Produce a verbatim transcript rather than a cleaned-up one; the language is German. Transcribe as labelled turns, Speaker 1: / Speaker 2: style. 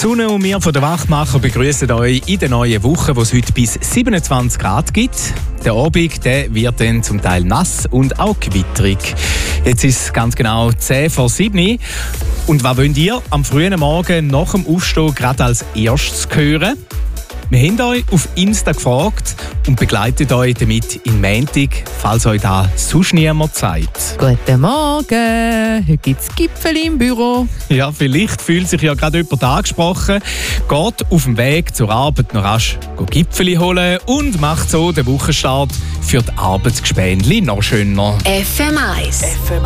Speaker 1: Sonne und wir von der Wachmacher begrüßen euch in der neuen Woche, wo es heute bis siebenundzwanzig Grad gibt. Der Abend der wird dann zum Teil nass und auch gewitterig. Jetzt ist es ganz genau zehn vor sieben. Und was wollt ihr am frühen Morgen nach dem Aufstehen gerade als erstes hören? Wir haben euch auf Insta gefragt und begleitet euch damit in Montag, falls euch da sonst niemand sagt.
Speaker 2: Guten Morgen, heute gibt es Gipfel im Büro.
Speaker 1: Ja, vielleicht fühlt sich ja gerade jemand angesprochen, geht auf dem Weg zur Arbeit noch rasch Gipfeli holen und macht so den Wochenstart für die Arbeitsgespänli noch schöner.
Speaker 3: F M eins.